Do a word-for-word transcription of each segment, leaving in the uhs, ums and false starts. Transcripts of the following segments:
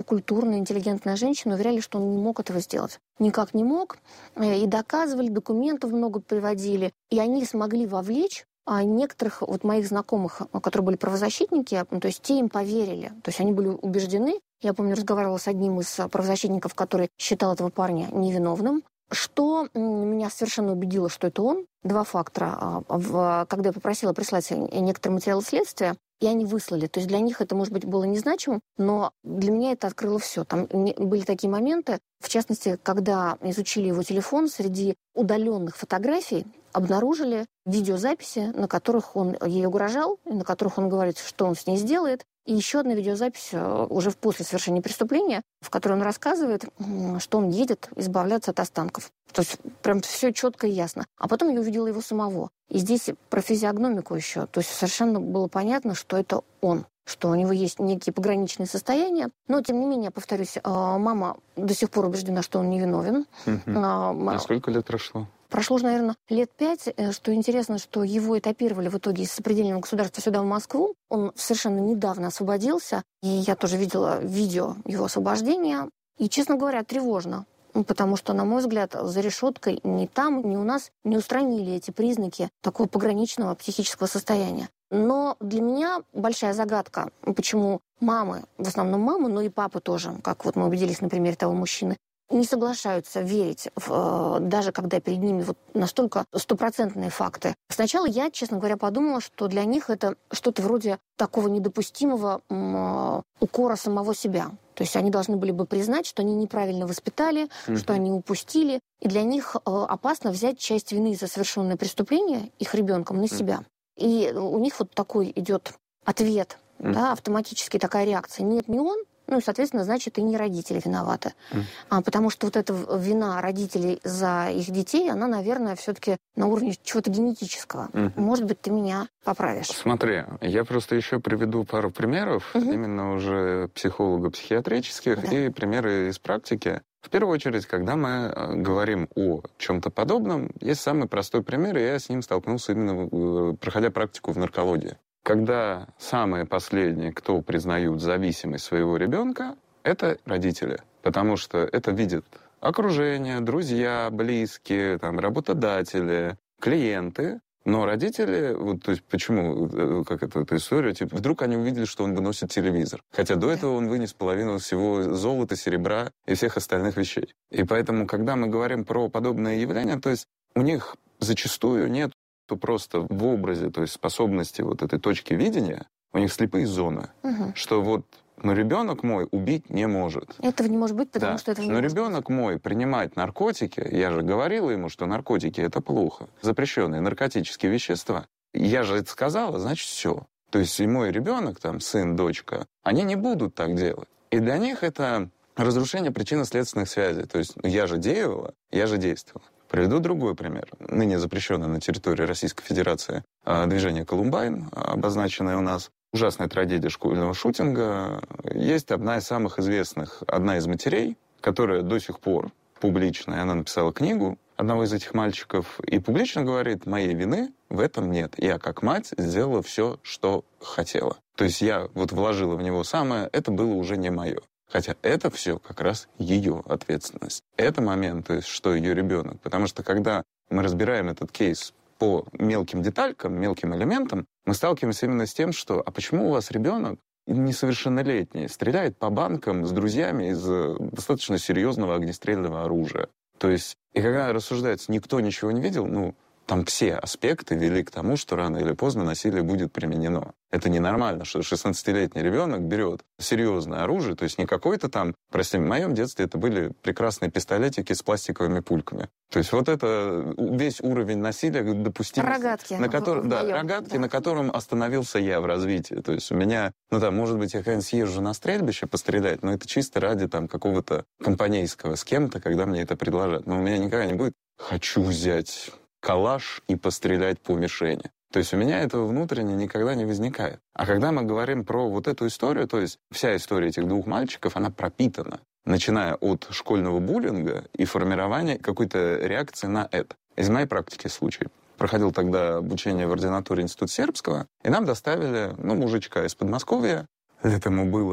культурная, интеллигентная женщина, уверяли, что он не мог этого сделать. Никак не мог. И доказывали, документов много приводили. И они смогли вовлечь а некоторых вот моих знакомых, которые были правозащитники, то есть те им поверили. То есть они были убеждены. Я помню, разговаривала с одним из правозащитников, который считал этого парня невиновным. Что меня совершенно убедило, что это он. Два фактора. Когда я попросила прислать некоторые материалы следствия, и они выслали. То есть для них это, может быть, было незначимым, но для меня это открыло все. Там были такие моменты, в частности, когда изучили его телефон, среди удаленных фотографий обнаружили видеозаписи, на которых он ей угрожал, и на которых он говорит, что он с ней сделает. И еще одна видеозапись уже после совершения преступления, в которой он рассказывает, что он едет избавляться от останков. То есть прям все четко и ясно. А потом я увидела его самого. И здесь про физиогномику еще. То есть совершенно было понятно, что это он, что у него есть некие пограничные состояния. Но, тем не менее, повторюсь, мама до сих пор убеждена, что он невиновен. Угу. А сколько лет прошло? Прошло уже, наверное, лет пять. Что интересно, что его этапировали в итоге из сопредельного государства сюда, в Москву. Он совершенно недавно освободился. И я тоже видела видео его освобождения. И, честно говоря, тревожно. Потому что, на мой взгляд, за решеткой ни там, ни у нас не устранили эти признаки такого пограничного психического состояния. Но для меня большая загадка, почему мамы, в основном мамы, но и папы тоже, как вот мы убедились на примере того мужчины, не соглашаются верить, в, даже когда перед ними вот настолько стопроцентные факты. Сначала я, честно говоря, подумала, что для них это что-то вроде такого недопустимого м, укора самого себя. То есть они должны были бы признать, что они неправильно воспитали, mm-hmm. что они упустили. И для них э, опасно взять часть вины за совершенное преступление их ребенком на себя. Mm-hmm. И у них вот такой идет ответ, mm-hmm. да, автоматически такая реакция. Нет, не он. Ну и, соответственно, значит, и не родители виноваты. Mm. А, потому что вот эта вина родителей за их детей, она, наверное, все-таки на уровне чего-то генетического. Mm-hmm. Может быть, ты меня поправишь. Смотри, я просто еще приведу пару примеров, mm-hmm. именно уже психолого-психиатрических, да. и примеры из практики. В первую очередь, когда мы говорим о чем-то подобном, есть самый простой пример, и я с ним столкнулся именно проходя практику в наркологии. Когда самые последние, кто признают зависимость своего ребенка, это родители. Потому что это видят окружение, друзья, близкие, там, работодатели, клиенты. Но родители, вот, то есть почему, как это, эта история, типа, вдруг они увидели, что он выносит телевизор. Хотя до этого он вынес половину всего золота, серебра и всех остальных вещей. И поэтому, когда мы говорим про подобные явления, то есть у них зачастую нет просто в образе, то есть способности вот этой точки видения, у них слепые зоны, угу. что вот, ну, ребенок мой убить не может. Этого не может быть, потому да. что это не Но может ребенок быть. мой принимать наркотики, я же говорила ему, что наркотики это плохо, запрещенные наркотические вещества. Я же это сказала, значит, все. То есть и мой ребенок, там, сын, дочка, они не будут так делать. И для них это разрушение причинно-следственных связей. То есть я же действовала, я же действовала. Приведу другой пример. Ныне запрещенное на территории Российской Федерации движение «Колумбайн», обозначенное у нас. Ужасная трагедия школьного шутинга. Есть одна из самых известных, одна из матерей, которая до сих пор публичная, она написала книгу одного из этих мальчиков, и публично говорит, моей вины в этом нет. Я, как мать, сделала все, что хотела. То есть я вот вложила в него самое, это было уже не мое. Хотя это все как раз ее ответственность. Это момент, то есть, что ее ребенок. Потому что когда мы разбираем этот кейс по мелким деталькам, мелким элементам, мы сталкиваемся именно с тем, что а почему у вас ребенок несовершеннолетний стреляет по банкам с друзьями из достаточно серьезного огнестрельного оружия? То есть, и когда рассуждается, никто ничего не видел, ну, там все аспекты вели к тому, что рано или поздно насилие будет применено. Это ненормально, что шестнадцатилетний ребенок берет серьезное оружие, то есть не какой-то там, прости, в моем детстве это были прекрасные пистолетики с пластиковыми пульками. То есть вот это весь уровень насилия допустимый. Рогатки. На котором, да, моем, рогатки, да. на котором остановился я в развитии. То есть у меня, ну там, может быть, я когда-нибудь съезжу на стрельбище пострелять, но это чисто ради там какого-то компанейского с кем-то, когда мне это предложат. Но у меня никогда не будет «хочу взять калаш и пострелять по мишени». То есть у меня этого внутренне никогда не возникает. А когда мы говорим про вот эту историю, то есть вся история этих двух мальчиков, она пропитана, начиная от школьного буллинга и формирования какой-то реакции на это. Из моей практики случай. Проходил тогда обучение в ординатуре Института Сербского, и нам доставили, ну, мужичка из Подмосковья. Лет ему было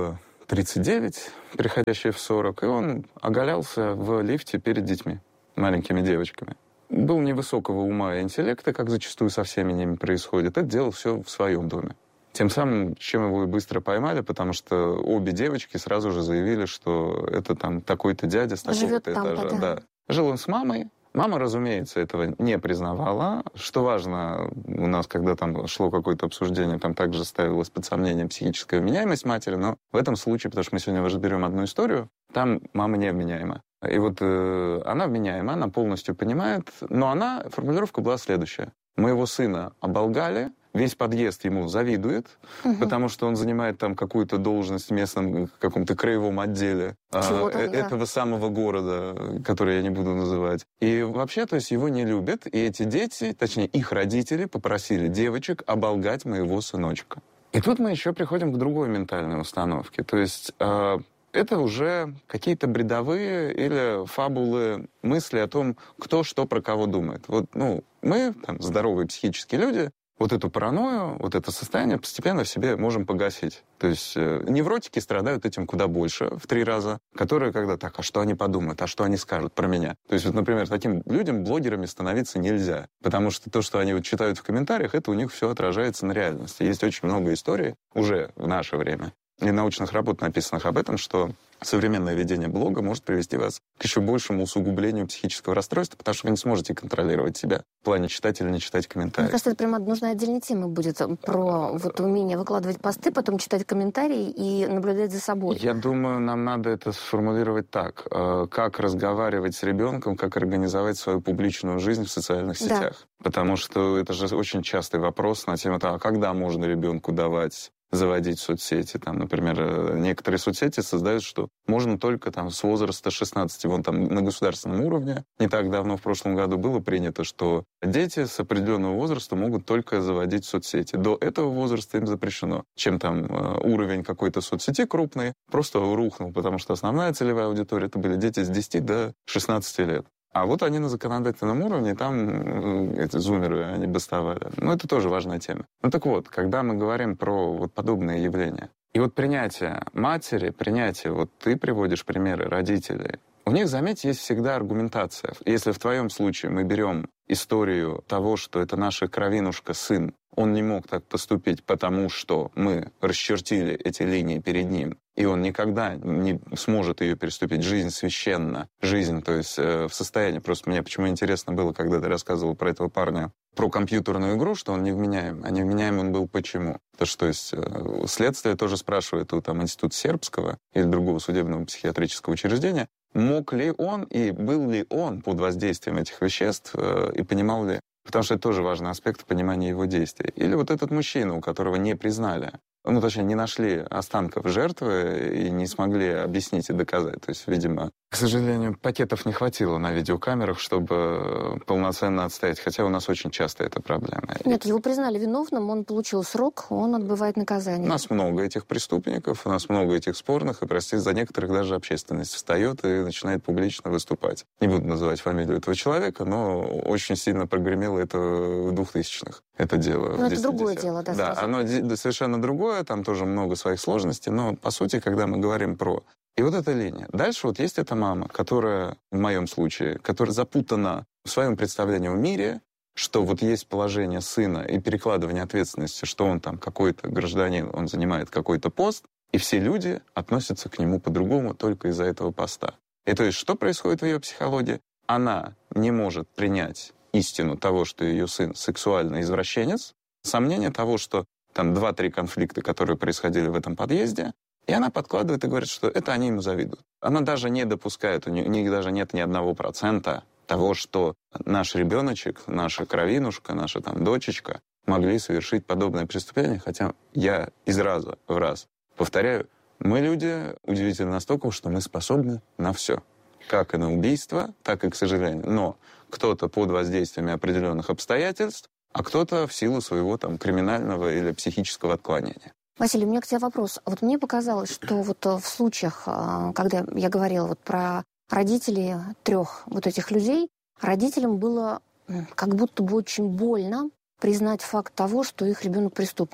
тридцать девять, переходящие в сорок, и он оголялся в лифте перед детьми, маленькими девочками. Был невысокого ума и интеллекта, как зачастую со всеми ними происходит. Это делал все в своем доме. Тем самым, чем его и быстро поймали, потому что обе девочки сразу же заявили, что это там такой-то дядя с такого-то этажа. Да. Да. Жил он с мамой. Мама, разумеется, этого не признавала. Что важно, у нас, когда там шло какое-то обсуждение, там также ставилась под сомнение психическая вменяемость матери, но в этом случае, потому что мы сегодня разберем одну историю, там мама невменяема. И вот э, она вменяема, она полностью понимает, но она, формулировка была следующая. Моего сына оболгали, весь подъезд ему завидует, угу. потому что он занимает там какую-то должность в местном каком-то краевом отделе а, да. этого самого города, который я не буду называть. И вообще, то есть его не любят, и эти дети, точнее их родители, попросили девочек оболгать моего сыночка. И тут мы еще приходим к другой ментальной установке. То есть э, это уже какие-то бредовые или фабулы, мысли о том, кто что про кого думает. Вот, ну, мы, там, здоровые психические люди, вот эту паранойю, вот это состояние постепенно в себе можем погасить. То есть э, невротики страдают этим куда больше, в три раза, которые когда так, а что они подумают, а что они скажут про меня? То есть, вот, например, таким людям блогерами становиться нельзя, потому что то, что они вот читают в комментариях, это у них все отражается на реальности. Есть очень много историй уже в наше время и научных работ, написанных об этом, что современное ведение блога может привести вас к еще большему усугублению психического расстройства, потому что вы не сможете контролировать себя в плане читать или не читать комментарии. Мне кажется, это прямо нужна отдельная тема будет про вот умение выкладывать посты, потом читать комментарии и наблюдать за собой. Я думаю, нам надо это сформулировать так. Как разговаривать с ребенком, как организовать свою публичную жизнь в социальных сетях. Да. Потому что это же очень частый вопрос на тему того, а когда можно ребенку давать заводить соцсети. Там, например, некоторые соцсети создают, что можно только там с возраста шестнадцати. Вон там на государственном уровне не так давно, в прошлом году, было принято, что дети с определенного возраста могут только заводить соцсети. До этого возраста им запрещено. Чем там уровень какой-то соцсети крупный просто рухнул, потому что основная целевая аудитория это были дети с десяти до шестнадцати лет. А вот они на законодательном уровне, там эти зумеры, они бастовали. Ну, это тоже важная тема. Ну, так вот, когда мы говорим про вот подобные явления, и вот принятие матери, принятие, вот ты приводишь примеры родителей, у них, заметь, есть всегда аргументация. Если в твоем случае мы берем историю того, что это наша кровинушка, сын, он не мог так поступить, потому что мы расчертили эти линии перед ним, и он никогда не сможет ее переступить. Жизнь священна. Жизнь, то есть э, в состоянии... Просто мне почему интересно было, когда ты рассказывал про этого парня, про компьютерную игру, что он невменяем. А невменяем он был почему? То что, то есть э, следствие тоже спрашивает у там, Института Сербского или другого судебного психиатрического учреждения, мог ли он и был ли он под воздействием этих веществ э, и понимал ли... Потому что это тоже важный аспект понимания его действий. Или вот этот мужчина, у которого не признали, ну, точнее, не нашли останков жертвы и не смогли объяснить и доказать. То есть, видимо, к сожалению, пакетов не хватило на видеокамерах, чтобы полноценно отстоять. Хотя у нас очень часто это проблема. Нет, его признали виновным, он получил срок, он отбывает наказание. У нас много этих преступников, у нас много этих спорных, и, простите, за некоторых даже общественность встает и начинает публично выступать. Не буду называть фамилию этого человека, но очень сильно прогремело это в двухтысячных. Это дело. Но это другое дело, да. Да, оно совершенно другое, там тоже много своих сложностей, но, по сути, когда мы говорим про... И вот эта линия. Дальше вот есть эта мама, которая, в моем случае, которая запутана в своем представлении о мире, что вот есть положение сына и перекладывание ответственности, что он там какой-то гражданин, он занимает какой-то пост, и все люди относятся к нему по-другому только из-за этого поста. И то есть что происходит в ее психологии? Она не может принять истину того, что ее сын сексуальный извращенец, сомнение того, что там два-три конфликта, которые происходили в этом подъезде, и она подкладывает и говорит, что это они ему завидуют. Она даже не допускает, у них, у них даже нет ни одного процента того, что наш ребеночек, наша кровинушка, наша там дочечка могли совершить подобное преступление, хотя я из раза в раз повторяю, мы люди удивительно настолько, что мы способны на все. Как и на убийство, так и, к сожалению. Но кто-то под воздействием определенных обстоятельств, а кто-то в силу своего там криминального или психического отклонения. Василий, у меня к тебе вопрос. Вот мне показалось, что вот в случаях, когда я говорила вот про родителей трех вот этих людей, родителям было как будто бы очень больно признать факт того, что их ребенок преступник.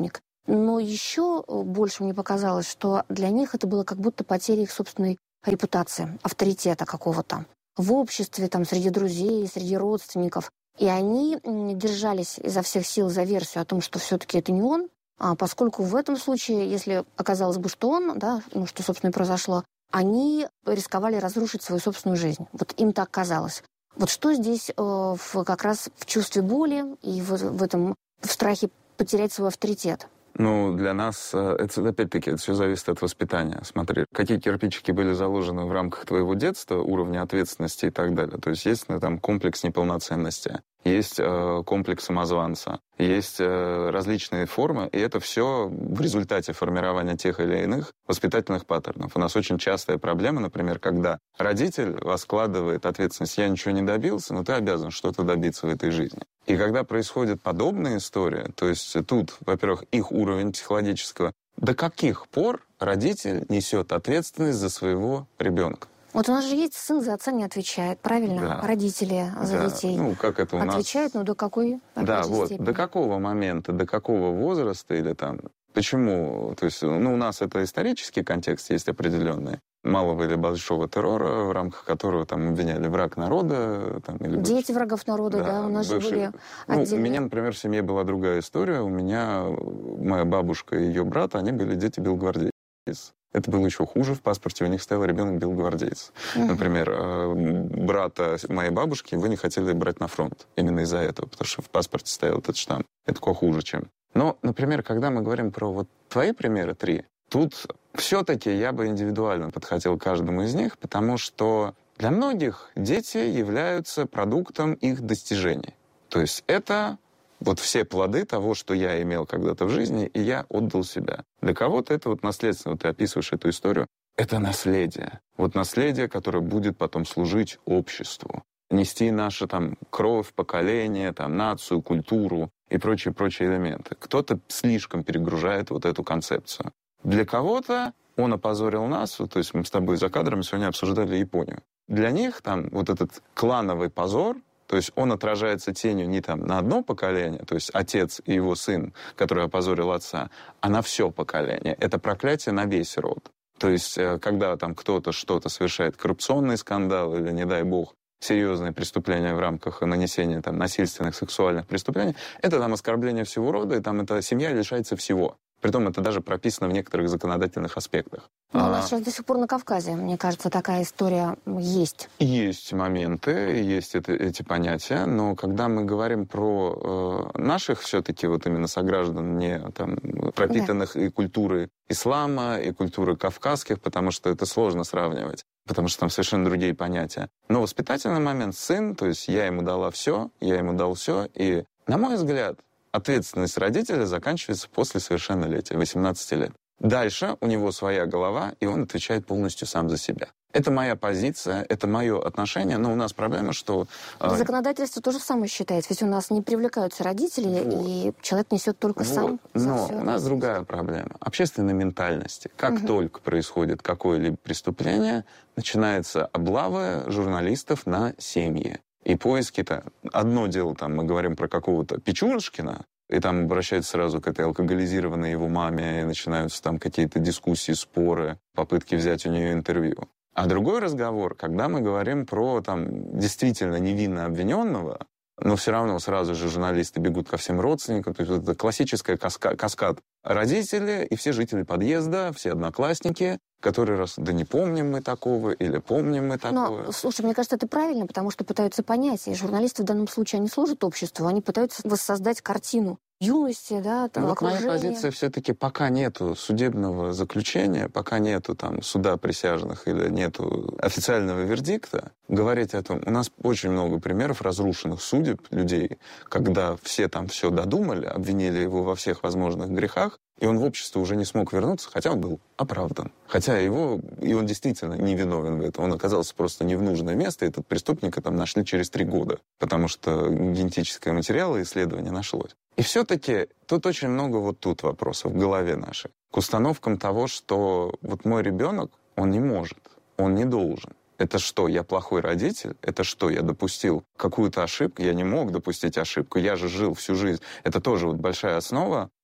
Но еще больше мне показалось, что для них это было как будто потеря их собственной репутации, авторитета какого-то в обществе, там, среди друзей, среди родственников. И они держались изо всех сил за версию о том, что все-таки это не он, а поскольку в этом случае, если оказалось бы, что он, да, ну, что, собственно, и произошло, они рисковали разрушить свою собственную жизнь. Вот им так казалось. Вот что здесь э, в, как раз в чувстве боли и в, в этом в страхе потерять свой авторитет? Ну, для нас, это, опять-таки, это все зависит от воспитания. Смотри, какие кирпичики были заложены в рамках твоего детства, уровня ответственности и так далее. То есть есть, ну, там, комплекс неполноценности, есть э, комплекс самозванца, есть э, различные формы, и это все в результате формирования тех или иных воспитательных паттернов. У нас очень частая проблема, например, когда родитель воскладывает ответственность: я ничего не добился, но ты обязан что-то добиться в этой жизни. И когда происходит подобная история, то есть тут, во-первых, их уровень психологического, до каких пор родитель несет ответственность за своего ребенка? Вот у нас же есть сын за отца не отвечает, правильно? Да. Родители за Да. детей. Ну, как это у нас... Отвечают, но до какой? Да, вот. Степени? До какого момента, до какого возраста или там... Почему? То есть, ну, у нас это исторический контекст есть определенный. Малого или большого террора, в рамках которого там обвиняли враг народа. Там, или Дети бывший... врагов народа, да, да у нас бывший... же были ну, отдельные... У меня, например, в семье была другая история. У меня моя бабушка и ее брат, они были дети белогвардейцев. Это было еще хуже. В паспорте у них стоял ребенок белогвардейец. Uh-huh. Например, брата моей бабушки его не хотели брать на фронт. Именно из-за этого, потому что в паспорте стоял этот штамп. Это кое хуже, чем... Но, например, когда мы говорим про вот твои примеры, три, тут все-таки я бы индивидуально подходил к каждому из них, потому что для многих дети являются продуктом их достижений. То есть это вот все плоды того, что я имел когда-то в жизни, и я отдал себя. Для кого-то это вот наследственно, вот ты описываешь эту историю, это наследие. Вот наследие, которое будет потом служить обществу, нести нашу там кровь, поколение, там, нацию, культуру и прочие-прочие элементы. Кто-то слишком перегружает вот эту концепцию. Для кого-то он опозорил нас, то есть мы с тобой за кадрами сегодня обсуждали Японию. Для них там вот этот клановый позор, то есть он отражается тенью не там на одно поколение, то есть отец и его сын, который опозорил отца, а на все поколение. Это проклятие на весь род. То есть когда там кто-то что-то совершает, коррупционный скандал или, не дай бог, серьезные преступления в рамках нанесения там, насильственных сексуальных преступлений, это там оскорбление всего рода, и там эта семья лишается всего. Притом это даже прописано в некоторых законодательных аспектах. Но а... у нас сейчас до сих пор на Кавказе, мне кажется, такая история есть. Есть моменты, есть это, эти понятия, но когда мы говорим про э, наших все-таки вот именно сограждан, не там, пропитанных да. и культурой ислама, и культурой кавказских, потому что это сложно сравнивать, потому что там совершенно другие понятия. Но воспитательный момент, сын, то есть я ему дала все, я ему дал все, и, на мой взгляд, ответственность родителя заканчивается после совершеннолетия, восемнадцати лет. Дальше у него своя голова, и он отвечает полностью сам за себя. Это моя позиция, это мое отношение, но у нас проблема, что... Законодательство то же самое считает, ведь у нас не привлекаются родители, вот. И человек несет только вот. Сам. Но у нас другая проблема. Общественной ментальности. Как угу. только происходит какое-либо преступление, начинается облава журналистов на семьи. И поиски-то... Одно дело, там, мы говорим про какого-то Печорышкина, и там обращаются сразу к этой алкоголизированной его маме, и начинаются там какие-то дискуссии, споры, попытки взять у нее интервью. А другой разговор, когда мы говорим про там, действительно невинно обвиненного, но все равно сразу же журналисты бегут ко всем родственникам. То есть это классическая каскад, каскад родители и все жители подъезда, все одноклассники, которые раз, да не помним мы такого, или помним мы такое. Но, слушай, мне кажется, это правильно, потому что пытаются понять, и журналисты в данном случае, они служат обществу, они пытаются воссоздать картину юности, да, там, вот окружения. Моя позиция все-таки пока нету судебного заключения, пока нету там суда присяжных или нету официального вердикта, говорить о том, у нас очень много примеров разрушенных судеб людей, когда все там все додумали, обвинили его во всех возможных грехах, и он в общество уже не смог вернуться, хотя он был оправдан. Хотя его, и он действительно не виновен в этом. Он оказался просто не в нужное место, и этот преступника там нашли через три года, потому что генетическое материал и исследование нашлось. И все-таки тут очень много вот тут вопросов в голове нашей. К установкам того, что вот мой ребенок, он не может, он не должен. Это что, я плохой родитель? Это что, я допустил какую-то ошибку? Я не мог допустить ошибку, я же жил всю жизнь. Это тоже вот большая основа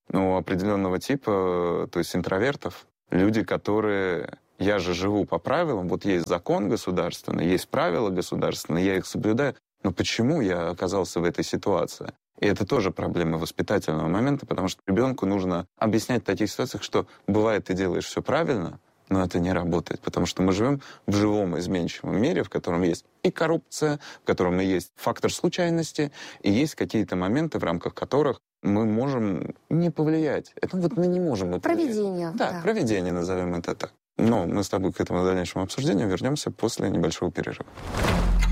Но определенного типа, то есть интровертов, люди, которые... Я же живу по правилам, вот есть закон государственный, есть правила государственные, я их соблюдаю. Но почему я оказался в этой ситуации? И это тоже проблема воспитательного момента, потому что ребенку нужно объяснять в таких ситуациях, что бывает, ты делаешь все правильно, но это не работает, потому что мы живем в живом изменчивом мире, в котором есть и коррупция, в котором и есть фактор случайности, и есть какие-то моменты, в рамках которых мы можем не повлиять. Это вот мы не можем это Провидение. Да, да, провидение, назовем это так. Но мы с тобой к этому дальнейшему обсуждению вернемся после небольшого перерыва.